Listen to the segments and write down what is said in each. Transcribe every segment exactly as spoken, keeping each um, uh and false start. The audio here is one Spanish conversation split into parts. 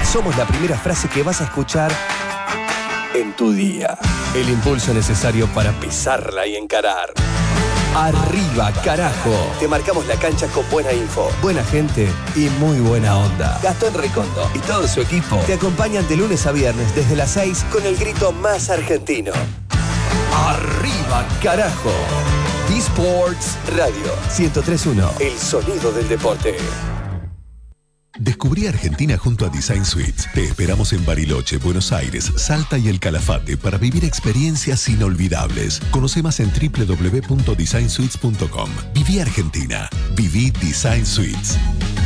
Somos la primera frase que vas a escuchar en tu día. El impulso necesario para pisarla y encarar. Arriba, carajo. Te marcamos la cancha con buena info, buena gente y muy buena onda. Gastón Recondo y todo su equipo te acompañan de lunes a viernes desde las seis con el grito más argentino. Arriba, carajo. D-Sports Radio ciento tres punto uno. El sonido del deporte. Descubrí Argentina junto a Design Suites. Te esperamos en Bariloche, Buenos Aires, Salta y El Calafate para vivir experiencias inolvidables. Conoce más en doble u doble u doble u punto design suites punto com. Viví Argentina. Viví Design Suites.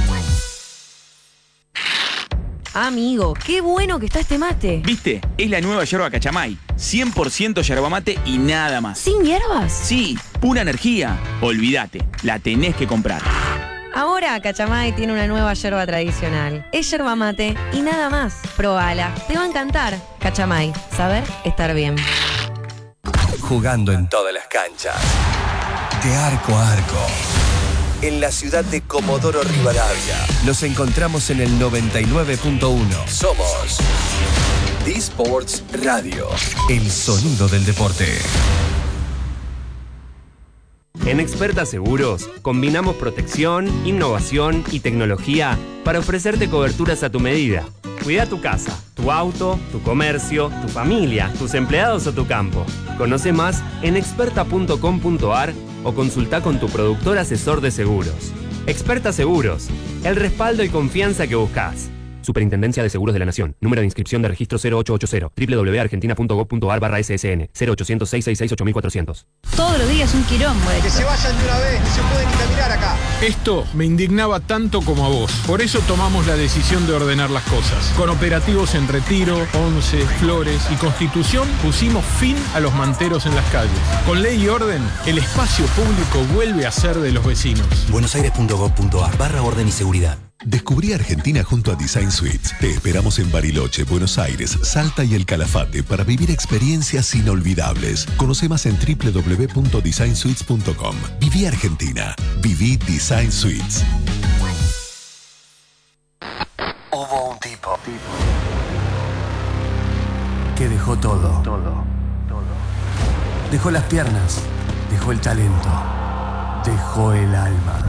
Amigo, qué bueno que está este mate. ¿Viste? Es la nueva yerba Cachamay. cien por ciento yerba mate y nada más. ¿Sin hierbas? Sí, pura energía. Olvídate, la tenés que comprar. Ahora Cachamay tiene una nueva yerba tradicional. Es yerba mate y nada más. Probala, te va a encantar. Cachamay, saber estar bien. Jugando en todas las canchas. De arco a arco. En la ciudad de Comodoro Rivadavia. Nos encontramos en el noventa y nueve punto uno. Somos D-Sports Radio. El sonido del deporte. En Experta Seguros, combinamos protección, innovación y tecnología para ofrecerte coberturas a tu medida. Cuida tu casa, tu auto, tu comercio, tu familia, tus empleados o tu campo. Conoce más en experta punto com punto a r o consulta con tu productor asesor de seguros. Experta Seguros, el respaldo y confianza que buscas. Superintendencia de Seguros de la Nación. Número de inscripción de registro cero ocho ocho cero. doble u doble u doble u punto argentina punto gob punto a r barra S S N. cero ochocientos, seiscientos sesenta y seis, ocho mil cuatrocientos. Todos los días un quilombo esto. Que se vayan de una vez, no se pueden ni caminar acá. Esto me indignaba tanto como a vos. Por eso tomamos la decisión de ordenar las cosas. Con operativos en Retiro, Once, Flores y Constitución pusimos fin a los manteros en las calles. Con ley y orden, el espacio público vuelve a ser de los vecinos. buenosaires punto gob punto a r barra orden y seguridad. Descubrí Argentina junto a Design Suites. Te esperamos en Bariloche, Buenos Aires, Salta y El Calafate para vivir experiencias inolvidables. Conoce más en doble u doble u doble u punto design suites punto com. Viví Argentina. Viví Design Suites. Hubo un tipo que dejó todo. Todo. Todo. Dejó las piernas. Dejó el talento. Dejó el alma.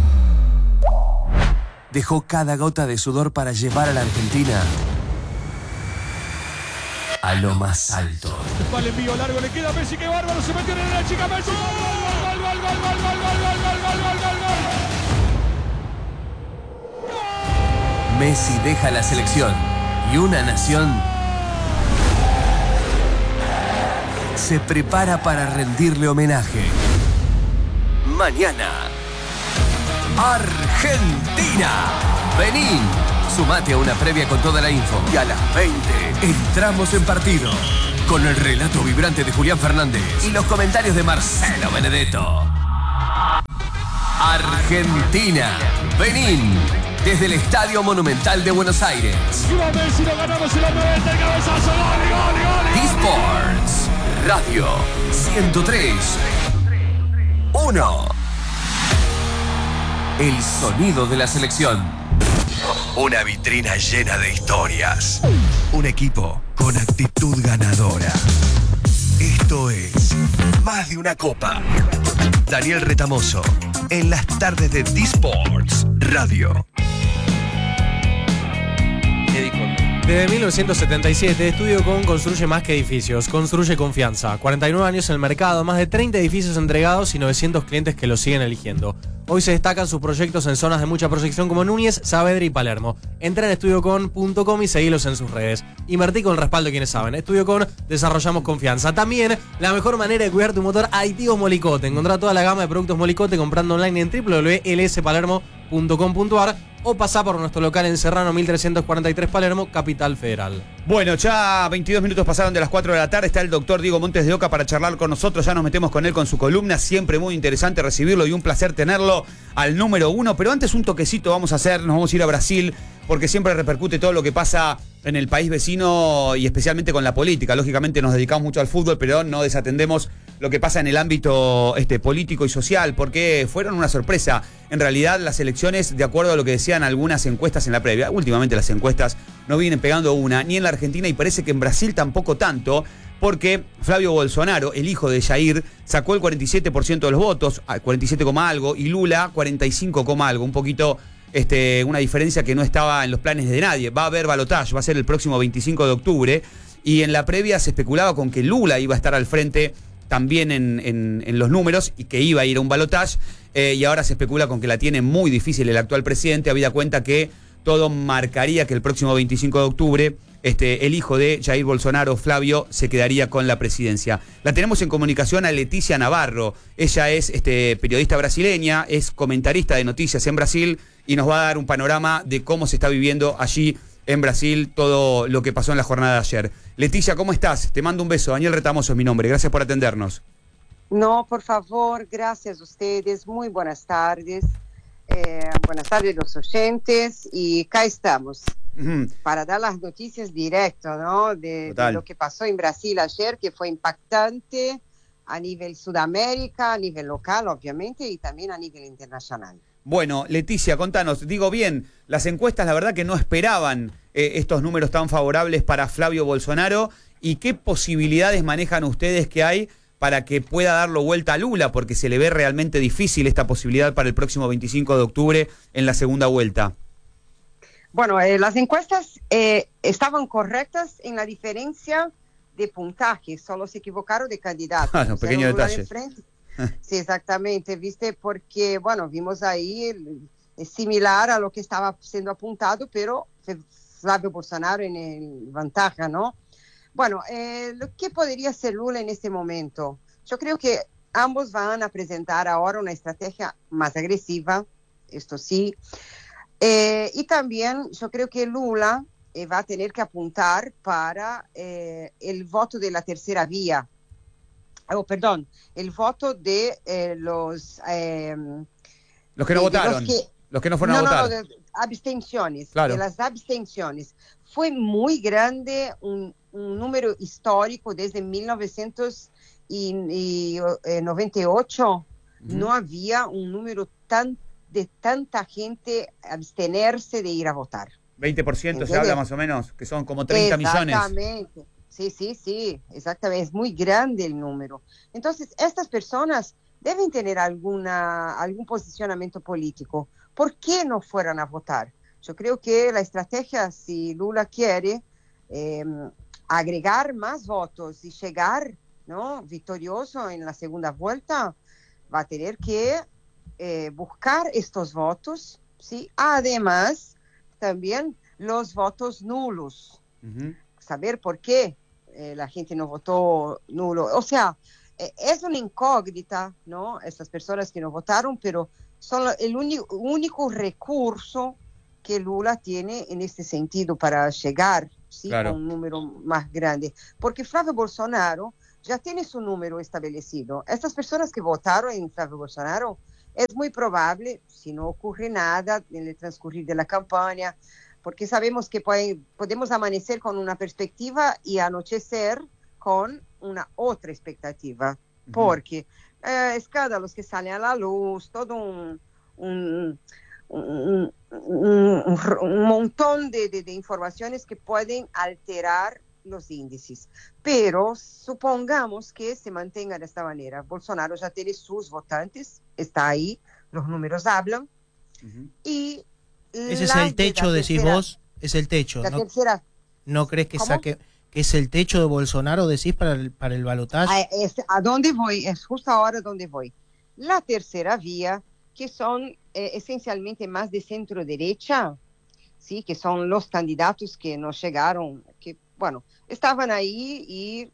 Dejó cada gota de sudor para llevar a la Argentina a lo más alto. Vale, envío largo, le queda Messi, qué bárbaro, se metió en la chica Messi. ¡Gol, gol, gol, gol, gol, gol, gol, gol, gol, gol, gol, gol! Messi deja la selección y una nación se prepara para rendirle homenaje. Mañana, Argentina. Vení, sumate a una previa con toda la info. Y a las veinte entramos en partido. Con el relato vibrante de Julián Fernández y los comentarios de Marcelo Benedetto. Argentina. Vení, desde el Estadio Monumental de Buenos Aires. Messi, lo ganamos en los noventa, el cabezazo, gol, gol, gol. D-Sports Radio ciento tres punto uno. El sonido de la selección. Una vitrina llena de historias. Un equipo con actitud ganadora. Esto es Más de una Copa. Daniel Retamoso, en las tardes de D-Sports Radio. Desde mil novecientos setenta y siete, Estudio Con construye más que edificios, construye confianza. cuarenta y nueve años en el mercado, más de treinta edificios entregados y novecientos clientes que los siguen eligiendo. Hoy se destacan sus proyectos en zonas de mucha proyección como Núñez, Saavedra y Palermo. Entra en estudio con punto com y seguilos en sus redes. Invertí con el respaldo de quienes saben. Estudio Con, desarrollamos confianza. También, la mejor manera de cuidar tu motor, Aditivos Molicote. Encontrá toda la gama de productos Molicote comprando online en doble u doble u doble u punto l s palermo punto com punto a r o pasá por nuestro local en Serrano mil trescientos cuarenta y tres Palermo, Capital Federal. Bueno, ya veintidós minutos pasaron de las cuatro de la tarde. Está el doctor Diego Montes de Oca para charlar con nosotros. Ya nos metemos con él con su columna. Siempre muy interesante recibirlo y un placer tenerlo al número uno. Pero antes un toquecito vamos a hacer. Nos vamos a ir a Brasil porque siempre repercute todo lo que pasa en el país vecino y especialmente con la política. Lógicamente nos dedicamos mucho al fútbol, pero no desatendemos lo que pasa en el ámbito este, político y social, porque fueron una sorpresa. En realidad las elecciones, de acuerdo a lo que decían algunas encuestas en la previa, últimamente las encuestas no vienen pegando una, ni en la Argentina y parece que en Brasil tampoco tanto, porque Flavio Bolsonaro, el hijo de Jair, sacó el cuarenta y siete por ciento de los votos, cuarenta y siete, algo, y Lula cuarenta y cinco, algo, un poquito... Este, una diferencia que no estaba en los planes de nadie. Va a haber balotaje, va a ser el próximo veinticinco de octubre, y en la previa se especulaba con que Lula iba a estar al frente también en, en, en los números y que iba a ir a un balotaje, eh, y ahora se especula con que la tiene muy difícil el actual presidente, habida cuenta que todo marcaría que el próximo veinticinco de octubre este, el hijo de Jair Bolsonaro, Flavio, se quedaría con la presidencia. La tenemos en comunicación a Leticia Navarro. Ella es este, periodista brasileña, es comentarista de noticias en Brasil y nos va a dar un panorama de cómo se está viviendo allí en Brasil todo lo que pasó en la jornada de ayer. Leticia, ¿cómo estás? Te mando un beso. Daniel Retamoso es mi nombre. Gracias por atendernos. No, por favor, gracias a ustedes. Muy buenas tardes. Eh, buenas tardes los oyentes. Y acá estamos uh-huh. para dar las noticias directas, ¿no? De, de lo que pasó en Brasil ayer, que fue impactante a nivel Sudamérica, a nivel local, obviamente, y también a nivel internacional. Bueno, Leticia, contanos, digo bien, las encuestas la verdad que no esperaban eh, estos números tan favorables para Flavio Bolsonaro, y qué posibilidades manejan ustedes que hay para que pueda darlo vuelta a Lula, porque se le ve realmente difícil esta posibilidad para el próximo veinticinco de octubre en la segunda vuelta. Bueno, eh, las encuestas eh, estaban correctas en la diferencia de puntaje, solo se equivocaron de candidato. Ah, no, pequeño detalle. Sí, exactamente, viste, porque, bueno, vimos ahí, es similar a lo que estaba siendo apuntado, pero Flavio Bolsonaro en el ventaja, ¿no? Bueno, eh, ¿qué podría hacer Lula en este momento? Yo creo que ambos van a presentar ahora una estrategia más agresiva, esto sí, eh, y también yo creo que Lula eh, va a tener que apuntar para eh, el voto de la tercera vía. Oh, perdón, el voto de eh, los... Eh, los que no de, votaron, de los, que, los que no fueron no, a votar. No, no, de abstenciones, claro. de las abstenciones. Fue muy grande, un, un número histórico desde mil novecientos noventa y ocho. Uh-huh. No había un número tan de tanta gente abstenerse de ir a votar. veinte por ciento se habla más o menos, que son como treinta millones. Exactamente. Sí, sí, sí, exactamente, es muy grande el número. Entonces, estas personas deben tener alguna, algún posicionamiento político. ¿Por qué no fueran a votar? Yo creo que la estrategia, si Lula quiere eh, agregar más votos y llegar, ¿no?, victorioso en la segunda vuelta, va a tener que eh, buscar estos votos, ¿sí? Además, también los votos nulos. Uh-huh. Saber por qué eh, la gente no votó nulo. O sea, eh, es una incógnita, ¿no? Estas personas que no votaron, pero son el único, único recurso que Lula tiene en este sentido para llegar, ¿sí?, claro, con un número más grande. Porque Flavio Bolsonaro ya tiene su número establecido. Estas personas que votaron en Flavio Bolsonaro, es muy probable, si no ocurre nada en el transcurrir de la campaña, porque sabemos que puede, podemos amanecer con una perspectiva y anochecer con una otra expectativa, uh-huh. porque eh, escándalos que salen a la luz, todo un, un, un, un, un montón de, de, de informaciones que pueden alterar los índices. Pero supongamos que se mantenga de esta manera. Bolsonaro ya tiene sus votantes, está ahí, los números hablan, uh-huh. y ese es el techo, decís tercera, vos, es el techo. La ¿No, tercera, ¿no crees que ¿cómo? saque que es el techo de Bolsonaro, decís, para el, para el balotaje? A, es, ¿A dónde voy? Es justo ahora donde voy. La tercera vía, que son eh, esencialmente más de centro derecha, sí, que son los candidatos que no llegaron, que, bueno, estaban ahí y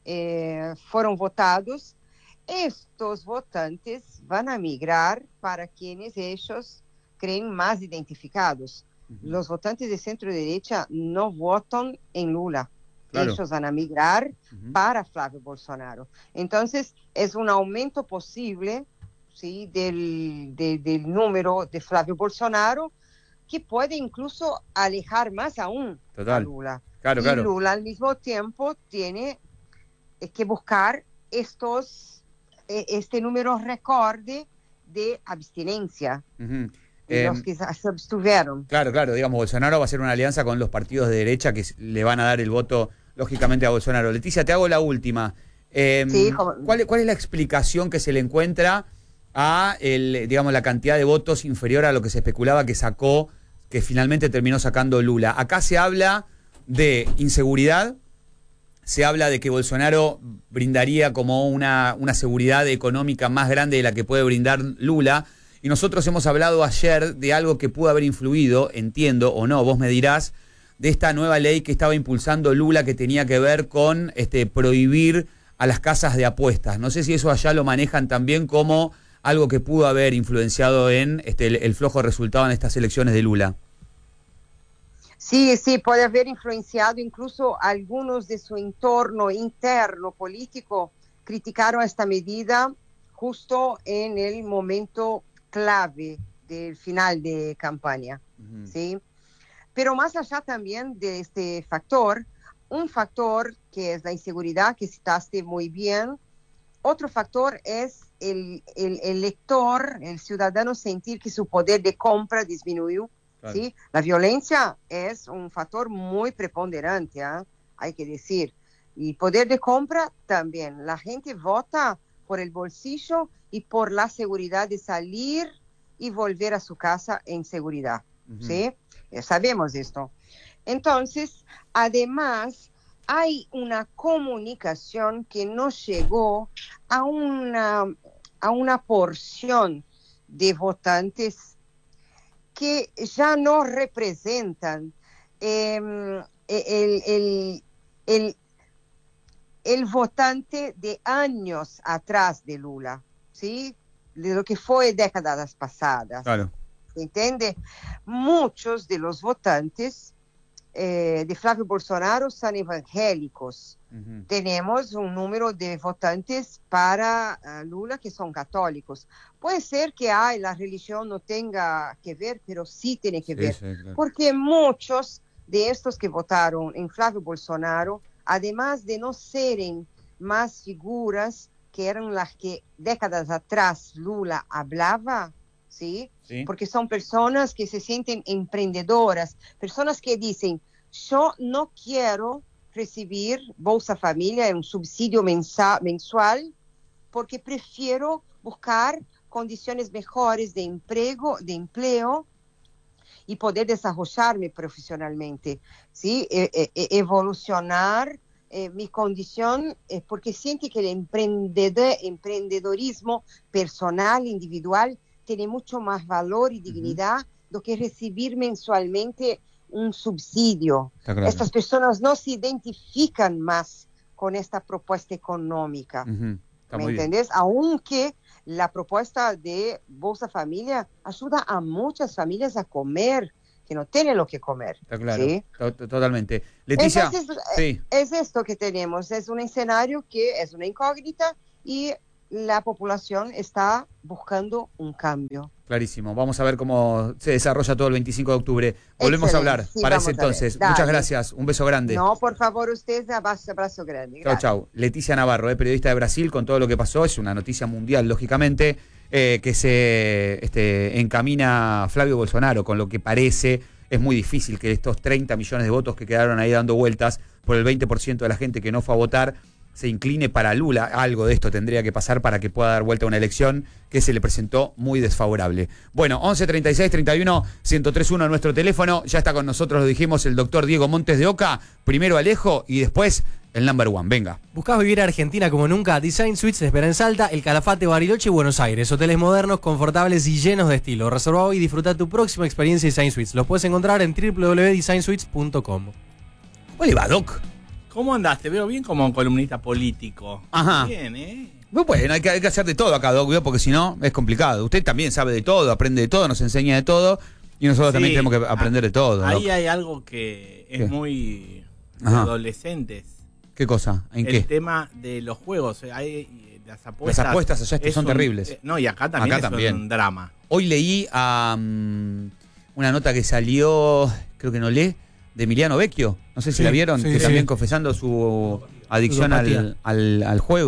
eh, fueron votados. Estos votantes van a migrar para quienes ellos creen más identificados. Uh-huh. Los votantes de centro derecha no votan en Lula. Claro. Ellos van a migrar uh-huh. para Flavio Bolsonaro. Entonces, es un aumento posible, ¿sí?, del, de, del número de Flavio Bolsonaro, que puede incluso alejar más aún Total. a Lula. Claro, y claro. Lula al mismo tiempo tiene que buscar estos, eh, este número récord de abstinencia. Uh-huh. Eh, los que se abstuvieron. Claro, claro, digamos, Bolsonaro va a hacer una alianza con los partidos de derecha que le van a dar el voto, lógicamente, a Bolsonaro. Leticia, te hago la última. Eh, sí, como... ¿cuál, ¿Cuál es la explicación que se le encuentra a el, digamos, la cantidad de votos inferior a lo que se especulaba que sacó, que finalmente terminó sacando Lula? Acá se habla de inseguridad, se habla de que Bolsonaro brindaría como una, una seguridad económica más grande de la que puede brindar Lula, y nosotros hemos hablado ayer de algo que pudo haber influido, entiendo o no, vos me dirás, de esta nueva ley que estaba impulsando Lula que tenía que ver con este, prohibir a las casas de apuestas. No sé si eso allá lo manejan también como algo que pudo haber influenciado en este, el, el flojo resultado en estas elecciones de Lula. Sí, sí, puede haber influenciado, incluso algunos de su entorno interno político criticaron esta medida justo en el momento clave del final de campaña, uh-huh. ¿sí? Pero más allá también de este factor, un factor que es la inseguridad, que citaste muy bien, otro factor es el, el, el lector, el ciudadano sentir que su poder de compra disminuyó, claro. ¿sí? La violencia es un factor muy preponderante, ¿eh? Hay que decir. Y poder de compra también. La gente vota por el bolsillo y por la seguridad de salir y volver a su casa en seguridad, uh-huh. ¿sí? Ya sabemos esto. Entonces, además, hay una comunicación que nos llegó a una, a una porción de votantes que ya no representan eh, el, el, el, el votante de años atrás de Lula, ¿sí? De lo que fue décadas pasadas. Claro. ¿Entiende? Muchos de los votantes eh, de Flavio Bolsonaro son evangélicos. Uh-huh. Tenemos un número de votantes para uh, Lula que son católicos. Puede ser que ay, la religión no tenga que ver, pero sí tiene que sí, ver. Sí, claro. Porque muchos de estos que votaron en Flavio Bolsonaro, además de no serem más figuras que eran las que décadas atrás Lula hablaba, ¿sí? Sí. Porque son personas que se sienten emprendedoras, personas que dicen, yo no quiero recibir Bolsa Familia, un subsidio mensa- mensual, porque prefiero buscar condiciones mejores de empleo, de empleo y poder desarrollarme profesionalmente, ¿sí? E- e- evolucionar eh, mi condición, eh, porque siente que el emprendedor, emprendedorismo personal, individual, tiene mucho más valor y dignidad uh-huh. do que recibir mensualmente un subsidio. Claro. Estas personas no se identifican más con esta propuesta económica. Uh-huh. ¿Me entiendes? Aunque la propuesta de Bolsa Familia ayuda a muchas familias a comer, que no tienen lo que comer. Está claro, ¿sí? Totalmente. Leticia, Entonces, sí. es esto que tenemos, es un escenario que es una incógnita y la población está buscando un cambio. Clarísimo. Vamos a ver cómo se desarrolla todo el veinticinco de octubre. Volvemos Excelente. a hablar sí, para ese entonces. Muchas gracias. Un beso grande. No, por favor, ustedes, abrazo, abrazo grande. Chau, chau. Leticia Navarro, eh, periodista de Brasil, con todo lo que pasó. Es una noticia mundial, lógicamente, eh, que se este, encamina Flavio Bolsonaro, con lo que parece. Es muy difícil que estos treinta millones de votos que quedaron ahí dando vueltas por el veinte por ciento de la gente que no fue a votar se incline para Lula. Algo de esto tendría que pasar para que pueda dar vuelta a una elección que se le presentó muy desfavorable. Bueno, once treinta y seis treinta y uno ciento tres uno nuestro teléfono. Ya está con nosotros, lo dijimos, el doctor Diego Montes de Oca. Primero Alejo y después el number one. Venga. ¿Buscás vivir Argentina como nunca? Design Suites te espera en Salta, El Calafate, Bariloche y Buenos Aires. Hoteles modernos, confortables y llenos de estilo. Reserva hoy y disfruta tu próxima experiencia Design Suites. Los puedes encontrar en doble u doble u doble u punto design suites punto com. ¿Cómo le va, Doc? ¿Cómo andás? Te veo bien como un columnista político. Ajá. Bien, ¿eh? Bueno, hay que, hay que hacer de todo acá, Doc, porque si no es complicado. Usted también sabe de todo, aprende de todo, nos enseña de todo y nosotros sí, también tenemos que aprender de todo. Ahí Doc. hay algo que es ¿Qué? muy de Ajá. adolescentes. ¿Qué cosa? ¿En El qué? El tema de los juegos. Hay, las apuestas. Las apuestas allá son un, terribles. Eh, no, y acá también acá es también. un drama. Hoy leí um, una nota que salió, creo que no lee, de Emiliano Vecchio. No sé si sí, la vieron, sí, que sí. también confesando su adicción al, al, al juego.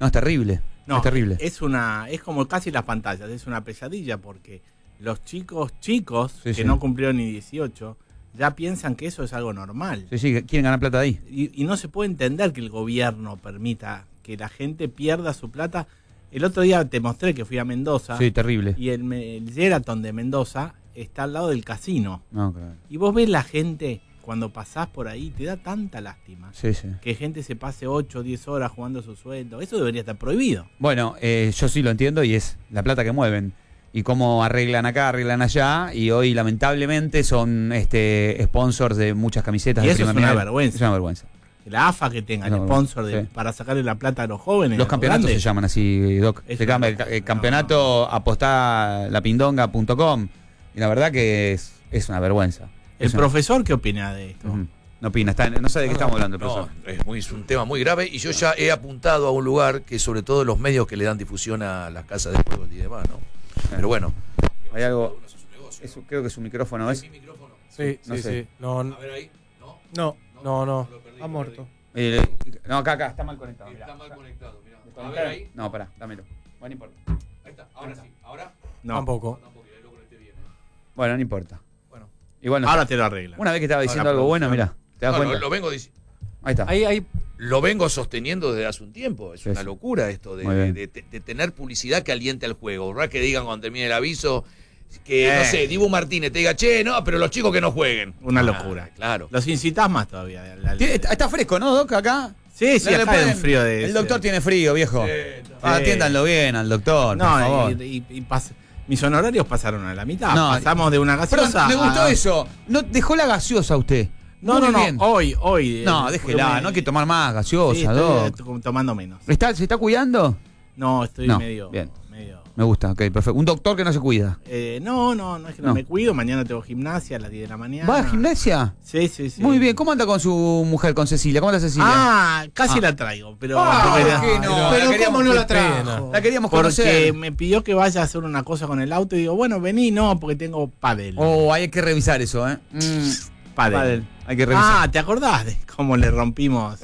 No, es terrible. No, es terrible. Es una, es como casi las pantallas, es una pesadilla porque los chicos chicos Sí, que sí. no cumplieron ni dieciocho ya piensan que eso es algo normal. Sí, sí, quieren ganar plata de ahí. Y, y no se puede entender que el gobierno permita que la gente pierda su plata. El otro día te mostré que fui a Mendoza. Sí, terrible. Y el, el Sheraton de Mendoza está al lado del casino. No, claro. Y vos ves la gente, cuando pasás por ahí, te da tanta lástima. Sí, sí. Que gente se pase ocho o diez horas jugando su sueldo. Eso debería estar prohibido. Bueno, eh, yo sí lo entiendo y es la plata que mueven. Y cómo arreglan acá, arreglan allá. Y hoy, lamentablemente, son este sponsors de muchas camisetas. Y de eso es primer una nivel. vergüenza. Es una vergüenza. La A F A que tenga el No, sponsor de, sí. para sacarle la plata a los jóvenes. Los a campeonatos grandes. se llaman así, Doc. Es Se una llama el, locura. el campeonato apostá lapindonga punto com. Y la verdad que es, es una vergüenza. ¿El Es una- profesor qué opina de esto? Ujú. No opina, está, no sé de qué estamos hablando el No, profesor. es, muy, es un tema muy grave y yo ya he apuntado a un lugar que sobre todo los medios que le dan difusión a las casas de juegos y demás, ¿no? Pero bueno. Hay algo. Es, creo que su micrófono es. Sí, no sí, sé. sí. No, A ver ahí. No, No, no, no. ha muerto. Eh, no, acá, acá, está mal conectado. mirá. Está mal conectado, mirá. A ¿Desconectar? ver ahí. No, pará, dámelo. Bueno, no importa. Ahí está, ahora sí. Ahora. No. Tampoco. Tampoco, lo conecté bien. ¿eh? Bueno, no importa. Bueno. Igual no Ahora está. te lo arreglan. Una vez que estaba diciendo Ahora, algo bueno, producción. mira. ¿Te das No, cuenta? lo, lo vengo dic- Ahí está. Ahí, ahí. Lo vengo sosteniendo desde hace un tiempo. Es Sí, una sí. locura esto de, Muy de, bien. de- de tener publicidad que aliente al juego. ¿Verdad? Que digan cuando termine el aviso que, Eh. no sé, Dibu Martínez te diga, che, no, pero los chicos que no jueguen. Una Ah, locura. Claro. Los incitas más todavía. al- al- Tiene- Está fresco, ¿no, Doc? Acá. Sí, sí, No le acá hay un pueden- frío de... El doctor tiene frío, viejo. Sí, Ah, Sí. atiéndanlo bien al doctor, por No, favor. y, y- y pas- mis honorarios pasaron a la mitad. No, Pasamos de una Pero gaseosa me gustó a- eso. No dejó la gaseosa usted. No, Muy no, no. bien. Hoy, hoy. No, eh, déjela, me- no hay que tomar más gaseosa, Sí, Doc. estoy tomando menos. ¿Está, ¿Se está cuidando? No, estoy No, medio... bien. medio Me gusta, ok, perfecto. Un doctor que no se cuida. eh, no, no, no es que no. No. me cuido. Mañana tengo gimnasia a las diez de la mañana. ¿Va a gimnasia? Sí, sí, sí. Muy bien. ¿Cómo anda con su mujer, con Cecilia? ¿Cómo anda Cecilia? Ah, casi Ah. la traigo, pero... Ah, porque- ¿por qué no? Pero La queríamos- ¿cómo no la qué pena. trajo? La queríamos Porque conocer. me pidió que vaya a hacer una cosa con el auto y digo, bueno, vení, no, porque tengo pádel. Oh, hay que revisar eso, ¿eh? Mm, Pádel. pádel. Hay que revisar. Ah, ¿te acordás de cómo le rompimos?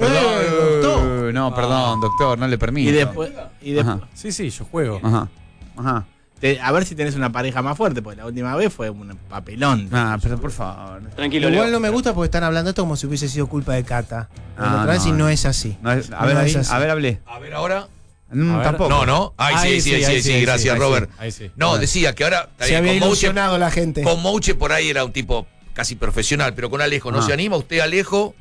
Eh, no, perdón, doctor, no le permito. Y después... Y después Ajá. Sí, sí, yo juego. Ajá. Ajá. te- a ver si tenés una pareja más fuerte, porque la última vez fue un papelón. Ah, pero por favor. Tranquilo, Igual Leo. no me gusta porque están hablando esto como si hubiese sido culpa de Cata. Ah, La otra vez no, y no no. es así. No es- a ver, No ahí, es así. a ver, hablé. A ver ahora. Mm, A ver. tampoco. No, no. Ay, sí, Ahí sí, sí, sí, ahí sí, sí, ahí gracias, sí, Robert. ahí sí. No, decía que ahora. Se había con Mouche- ilusionado la gente. Con Mouche por ahí era un tipo casi profesional, pero con Alejo no Ah. se anima. Usted, Alejo.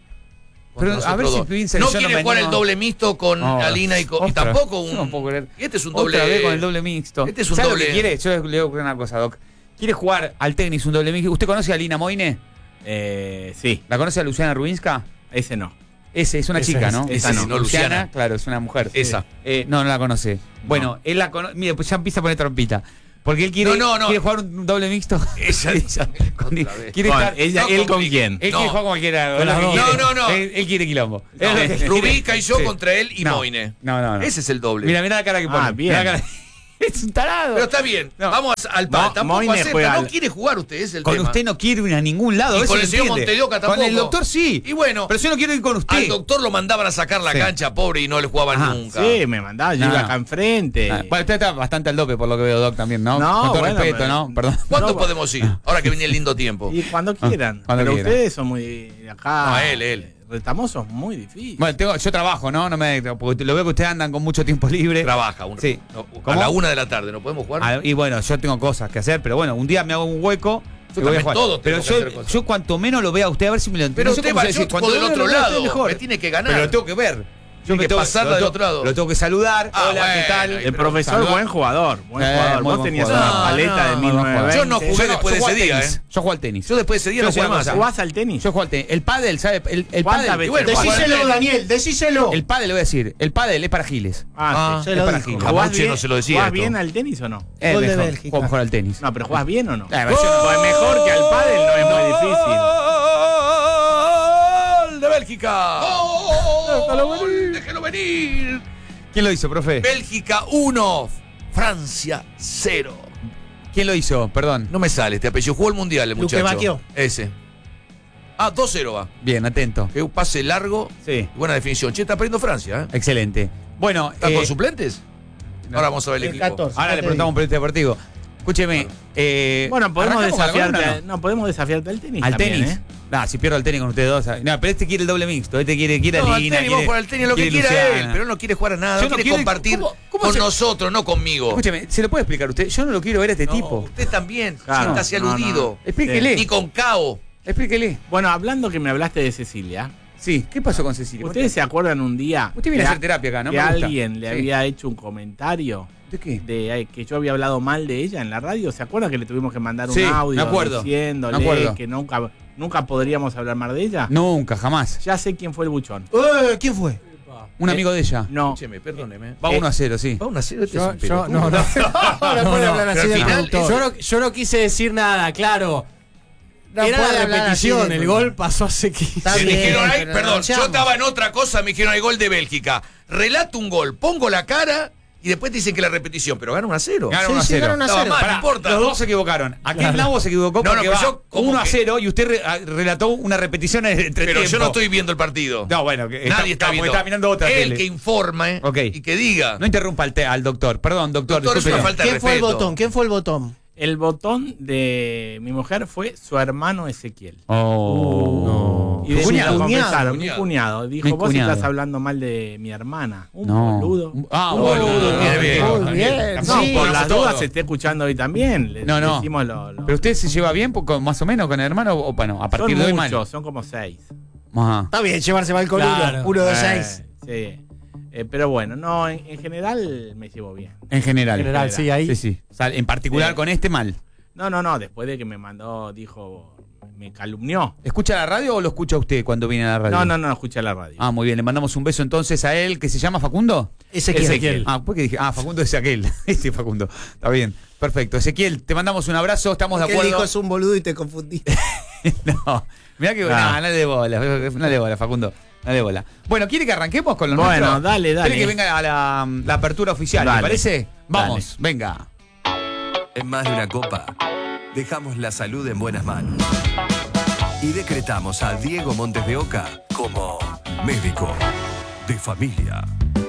Pero, contra a ver nosotros si Pinsel y dos. yo No no quiere me jugar animo. el doble mixto con No, Alina y, con, y otra. tampoco Yo no un. puedo creer. Este es un Otra doble. vez con el doble mixto. Este es un ¿Sabe doble. lo que quiere? Yo le digo una cosa, Doc. ¿Quiere jugar al tenis un doble mixto? ¿Usted conoce a Alina Moine? Eh, sí, ¿La conoce a Luciana Rubinska? ese no. Ese, es una Ese chica, es, ¿no? esa Ese no, es no, Luciana. Claro, es una mujer. Esa. Eh, no, no la conoce. Bueno, él la conoce. Mire, pues ya empieza a poner trompita. Porque él quiere, No, no, no. quiere jugar un doble mixto. Ella, Con- otra vez. quiere Con estar- ella, no, ¿él con con Vic. quién? Él No. quiere jugar con cualquiera. Con lo las que dos. quiere. No, no, no. Él, él quiere quilombo. No, Es lo que quiere. Rubica y yo Sí. contra él y No. Moine. No, no, no. Ese es el doble. Mira, mira la cara que pone. Ah, bien. Mira la cara- Es un tarado. Pero está bien. No. Vamos al No, pal. Tampoco Moine acepta. juega No al- quiere jugar usted, es el Con tema. usted no quiero ir a ningún lado. Y eso con lo el señor entiende. Montelioca Con el tampoco. doctor sí. Y bueno. Pero yo no quiero ir con usted. Al doctor lo mandaban a sacar la Sí. cancha, pobre, y no le jugaban Ajá. nunca. Sí, me mandaba, yo No, iba no. acá enfrente. Ah, bueno, usted está bastante al dope por lo que veo, Doc, también, ¿no? No, Con todo bueno, respeto, pero- ¿no? Perdón. ¿Cuándo No, podemos ir? Ahora que viene el lindo tiempo. Y cuando quieran. cuando Pero quieran. ustedes son muy acá. No, él, él. Retamosos muy difícil. Bueno, tengo, yo trabajo, ¿no? No me, porque lo veo que ustedes andan con mucho tiempo libre. Trabaja uno. Sí. No, a ¿Cómo? la una de la tarde, ¿no podemos jugar? Ah, y bueno, yo tengo cosas que hacer, pero bueno, un día me hago un hueco. Yo y voy a también jugar. todos pero tenemos que hacer yo, cosas. yo cuanto menos lo vea a usted, a ver si me lo Pero no sé usted cómo va, se yo dice, juego cuando del menos otro lo vea a usted, lado, mejor. me tiene que ganar. Pero lo tengo que ver. Yo Tiene me que tengo- pasarla lo del tengo- otro lado. Lo tengo que saludar. Ah, Hola, ¿qué bueno, tal? ahí el profesor, Salud. buen jugador. Buen Eh, jugador. muy Vos buen tenías jugador. una paleta No, de no, mil novecientos. Yo no jugué Yo después de yo ese juego día, al tenis. ¿eh? Yo juego al tenis. Yo después de ese día Yo no sé jugué una más. cosa. ¿Jugás al tenis? Yo juego al tenis. El pádel, ¿sabe? El, el ¿Cuántas pádel. veces? bueno, Decíselo, Juan, Daniel, decíselo. El pádel, le voy a decir. El pádel es para giles. Ah, sí. se lo para dijo. giles. A ¿Jugás Mouche bien, no se lo decía ¿Jugás esto. bien al tenis o no? Es Gol de mejor. Bélgica. Juego mejor al tenis. No, pero ¿jugás bien o no? Eh, yo no- Pues mejor que al pádel no es muy difícil. ¡Gol de Bélgica! ¡Gol! ¡Déjelo venir! ¿Quién lo hizo, profe? Bélgica uno, Francia cero. ¿Quién lo hizo? Perdón. No me sale este apellido. Jugó el mundial el Luque muchacho. Bacchio. Ese. Ah, dos cero va. Bien, atento. Que un pase largo Sí. y buena definición. Che, está perdiendo Francia, ¿eh? Excelente. Bueno, ¿Están eh, con suplentes? Ahora vamos a ver el, el equipo. catorce. ahora le preguntamos por este deportivo. Escúcheme. Eh, Bueno, podemos ¿arrancamos con la desafiarte. columna o No? podemos desafiarte al tenis. Al también, tenis. ¿eh? Nah, si pierdo el tenis con ustedes dos. No, pero este quiere el doble mixto. Este quiere, quiere No, a al Lina. tenis, vamos quiere- por el tenis, lo que quiere quiera Luciana. él, pero él no quiere jugar a nada, Yo no no quiere quiero- compartir ¿cómo- cómo con se- nosotros, no conmigo. Escúcheme, ¿se lo puede explicar usted? Yo no lo quiero ver a este No, tipo. usted también, Claro, siéntase no, no. aludido. Explíquele. Ni con cao. Explíquele. Bueno, hablando que me hablaste de Cecilia. Sí, ¿qué pasó con Cecilia? ¿Ustedes se acuerdan un día Usted viene que a hacer terapia acá, ¿no? que Me gusta. alguien le Sí. había hecho un comentario? ¿De qué? De eh, que yo había hablado mal de ella en la radio. ¿Se acuerdan que le tuvimos que mandar un Sí, audio me acuerdo, diciéndole me acuerdo. que nunca, nunca podríamos hablar mal de ella? Nunca, jamás. Ya sé quién fue el buchón. Eh, ¿Quién fue? Un Eh, amigo de ella. No. Escúcheme, perdóneme. Va uno a cero, sí. Va uno a cero, este Yo, es un yo, pelotudo. no, no. No, no puede hablar así Pero del al final, productor. Yo no, yo no quise decir nada, claro. No Era puede la hablar repetición, así del el productor. gol pasó hace quince. Está Me bien, dijeron ahí, pero perdón, yo anunciamos. estaba en otra cosa, me dijeron hay gol de Bélgica. Relato un gol, pongo la cara y después te dicen que la repetición, pero gana uno a cero. Ganaron Sí, uno a sí, cero. ganaron uno a Estaba cero. mal, Pará, no importa. Los dos se equivocaron. Aquel Nabo se equivocó No, no, porque pero va yo como uno a que- cero y usted re- a- relató una repetición en el entretiempo. Pero yo no estoy viendo el partido. No, bueno, que Nadie está, porque viendo. está mirando otra Él tele. que informa eh, Ok. y que diga. No interrumpa al, te- al doctor. Perdón, doctor. Doctor, es discúlpelo. una falta de ¿Quién fue el respeto. botón? ¿Quién fue el botón? El botón de mi mujer fue su hermano Ezequiel. Oh. Y de ¿Tu mí cuñado? lo confesaron, Cuñado. mi cuñado. Dijo, Mi vos cuñado. estás hablando mal de mi hermana. Un No. boludo. Ah, un Un boludo. Viene bien. Muy bien. No, Sí, por las todo. dudas se esté escuchando hoy también. Le- No, no. decimos lo- lo- ¿Pero usted se lleva bien poco- más o menos con el hermano o bueno? A partir son de hoy mal. muchos, son como seis. Ajá. Está bien, llevarse mal con Claro. uno. Uno de Eh, seis. Sí. Eh, pero bueno, no, en, en general me llevo bien. En general. En general, sí, ahí. Sí, sí. O sea, en particular Sí. con este mal. No, no, no, después de que me mandó, dijo, me calumnió. ¿Escucha la radio o lo escucha usted cuando viene a la radio? No, no, no, escuché la radio. Ah, muy bien. Le mandamos un beso entonces a él, que se llama Facundo. Ezequiel. Ezequiel. Ah, ¿por qué dije? Ah, Facundo es aquel. Este Facundo. Está bien. Perfecto. Ezequiel, te mandamos un abrazo. Estamos de Que él acuerdo. dijo es un boludo y te confundiste. No. Mirá que. Ah. No, no le dé bola. No le dé bola, Facundo. No le dé bola. Bueno, ¿quiere que arranquemos con los Bueno, nuestros? dale, dale. ¿Quiere que venga a la, la apertura oficial? ¿Le Dale. parece? Vamos, venga. En más de una copa, dejamos la salud en buenas manos. Y decretamos a Diego Montes de Oca como médico de familia.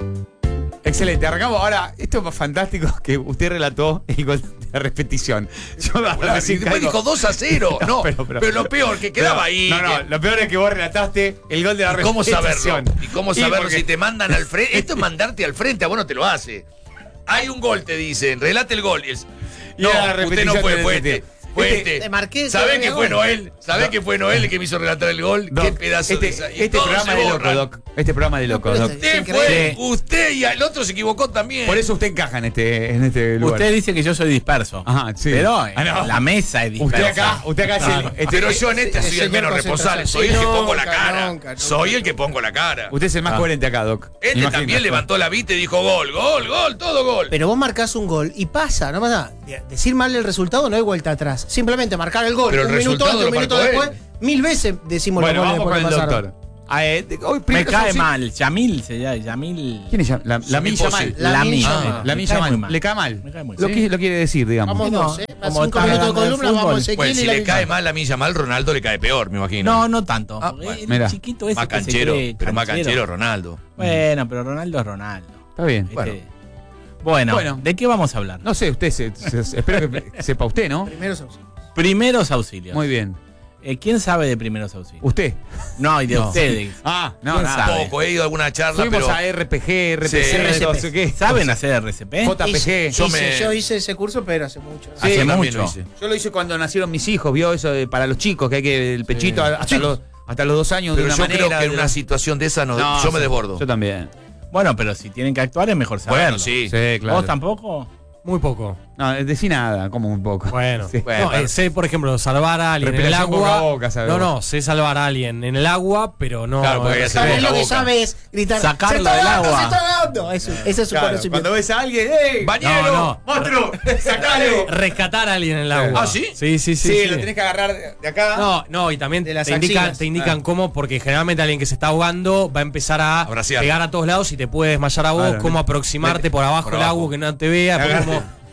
Excelente, arrancamos. Ahora, esto es fantástico que usted relató el gol de repetición. Yo a Bueno, veces y después caigo- dijo dos a cero. No, pero, pero, pero- lo peor, que quedaba Pero- ahí. No, no, que- lo peor es que vos relataste el gol de la ¿Y cómo repetición. saberlo? ¿Y cómo Y saberlo porque- si te mandan al frente? Esto es mandarte al frente, a vos no te lo hace. Hay un gol, te dicen, relate el gol. Y es- Y no, era la usted repetición no fue, del fue este. este. Fue Este- este. Te marqué, ¿Sabés se que me fue gol. Noel? ¿Sabés No. que fue Noel el que me hizo relatar el gol? Doc, Qué pedazo este, de esa- y este todos programa se de loco, borran. Doc. Este programa de loco, pero Doc. este- Usted fue, Sí. usted y el otro se equivocó también. Por eso usted encaja en este, en este lugar. Usted dice que yo soy disperso. Ajá, sí. Pero Ah, no. la mesa es dispersa. Usted acá, usted acá es el. este- Pero yo en este el soy el señor menos concentración. responsable. Soy Sí, el que pongo la nunca, cara. nunca, nunca. Soy el que pongo la cara. Usted es el más Ah. coherente acá, Doc. Este Imagina. también levantó la vista y dijo gol, gol, gol, todo gol. Pero vos marcás un gol y pasa, no pasa. De- Decir mal el resultado no hay vuelta atrás. Simplemente marcar el gol. Pero el un minuto resultado antes, un lo minuto marcó después. él. Mil veces decimos Bueno, los vamos goles con el después que pasaron. doctor. Ah, eh, hoy Me primero cae son- mal. Yamil se llama. Yamil. ¿Quién es Yam- la, la Yamil Milla Pose. Mal? La Lamin. Milla Ah, Mal. La me Milla cae muy Mal. mal. ¿Le cae mal? Me cae muy Lo, mal. que, lo quiere decir, digamos. Vamos No, dos, ¿eh? A como cinco está minutos de ganando el columna vamos fútbol. Ezequiel Pues y si la le Milla cae Mal. mal la milla mal, Ronaldo le cae peor, me imagino. No, no tanto. Ah, Porque bueno. el Mira. chiquito ese más que se canchero, cree pero más canchero Ronaldo. Bueno, pero Ronaldo es Ronaldo. Está bien. ¿viste? Bueno. Bueno, Bueno. ¿de qué vamos a hablar? No sé, usted se, se- espero que sepa usted, ¿no? Primero sos- Primeros auxilios. Muy bien. Eh, ¿Quién sabe de primeros auxilios? ¿Usted. No, y de No. ustedes. Ah, no, ¿Quién nada. sabe? Poco, he ido a alguna charla, Fuimos pero a R P G, R P C, Sí, no sé R P G. qué. ¿Saben hacer R C P? J P G. Hice- Yo hice- me- Yo hice ese curso, pero hace mucho. Sí, Hace yo también mucho. lo hice. Yo lo hice cuando nacieron mis hijos, vio eso de, para los chicos, que hay que el pechito a- hasta, los, hasta los dos años Pero de yo una manera. creo que en de una la- situación de esa no, No, yo me sí, desbordo. Yo también. Bueno, pero si tienen que actuar es mejor saberlo. Bueno, sí. Sí, claro. ¿Vos tampoco? Muy poco. No, decí nada, como un poco. Bueno. Sí. Bueno, No, pero- eh, sé, por ejemplo, salvar a alguien en el Respiración boca a agua. boca, ¿sabes no, vos? no, sé salvar a alguien en el agua, pero no. Claro, porque eh, hay que ¿Sabes boca lo a que boca. sabes? Gritar. Sacarlo "Se está del ahogando, agua". se está ahogando. Eso, ese es su Claro, conocimiento. cuando ves a alguien, ¡ey! ¡Bañero! No, no. ¡Monstruo! ¡Sacalo! rescatar a alguien en el agua. ¿Ah, sí? Sí, sí, sí. Sí, sí. lo tenés que agarrar de de acá. No, no, y también De las te indican, axilas. te indican Ah. cómo, porque generalmente alguien que se está ahogando va a empezar a Abracear. pegar a todos lados y te puede desmayar a vos, Claro. cómo aproximarte por abajo Por del abajo. agua que no te vea, Agarra- cómo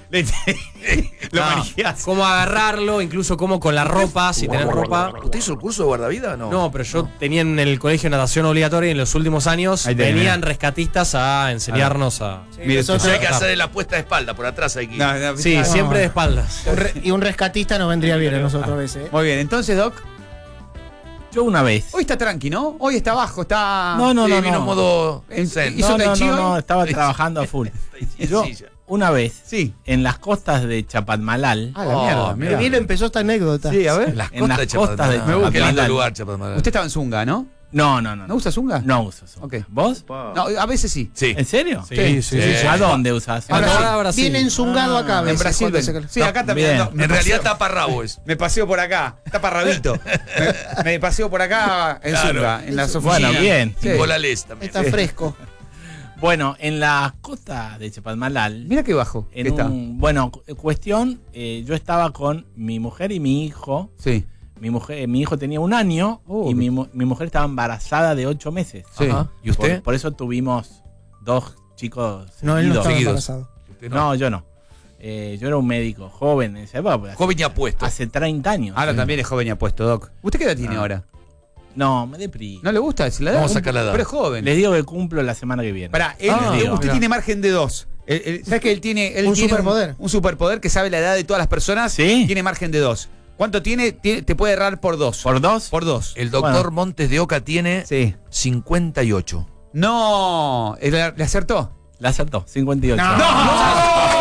Lo No, manejás. cómo agarrarlo, incluso cómo con la ropa, si tenés ropa. ¿Usted hizo el curso de guardavidas o no? No, pero yo tenía en el colegio natación obligatoria y en los últimos años Ahí tenés, venían mirá. rescatistas a enseñarnos a. Mire, Eso usted. hay que hacer la puesta de espalda, por atrás hay que ir. No, no, Sí, no. siempre de espaldas. Un re- y un rescatista nos vendría bien a nosotros a veces. ¿eh? Muy bien, entonces, Doc, Yo una vez. hoy está tranqui, ¿no? Hoy está bajo, está. No, no, Sí, no. vino no. modo En- zen. ¿Hizo No, tai no, chi no, hoy? no, estaba trabajando a full. Yo, una vez, Sí. en las costas de Chapadmalal, Ah, la mierda, Qué mira. bien empezó esta anécdota. Sí, a ver. En las En costas las de costas de- Chapadmalal. Me gusta. Qué lindo Chapadmalal. lugar, Chapadmalal. Usted estaba en Zunga, ¿no? no, no, no. ¿No usa Zunga? No uso eso. Ok. ¿Vos? No, a veces sí. Sí. ¿En serio? Sí, sí, sí. sí, sí. ¿A dónde usas? Ahora, Ahora sí, Brasil. viene enzungado acá a En veces. Brasil. cuando ven. se- Sí, acá también. bien. no, me En realidad paseo- taparrabo es. Me paseo por acá, taparrabito. me, me paseo por acá en Claro. Zunga, en las oficinas. Bueno, bien. Sí. Golales también. Está fresco. Bueno, en las costas de Chapadmalal, Mira qué bajo. en que está. un, bueno, cu- cuestión, eh, yo estaba con mi mujer y mi hijo. Sí. Mi mujer, mi hijo tenía un año Oh, y qué- mi, mu- mi mujer estaba embarazada de ocho meses. Sí. Ajá. ¿Y usted? Por, por eso tuvimos dos chicos. No, él no seguidos. estaba Seguidos. embarazado. Usted No, yo no. Eh, yo era un médico joven en esa época. pues, Joven y apuesto. Hace treinta años. Ahora Sí. también es joven y apuesto, Doc. ¿Usted qué edad tiene Ah. ahora? No, me deprimo. ¿No le gusta? Si la edad? Vamos a sacar la edad. Pero es joven. Les digo que cumplo la semana que viene. Pará, él- Ah, él- digo. usted tiene margen de dos. Él- él- ¿Sabes que él tiene, él Un tiene superpoder. Un, superpoder que sabe la edad de todas las personas. ¿Sí? Tiene margen de dos. ¿Cuánto tiene? Tiene- te puede errar por dos. ¿Por dos? Por dos. El doctor Bueno. Montes de Oca tiene Sí. cincuenta y ocho. No. ¿Le le acertó? La acertó, cincuenta y ocho. No. ¡No!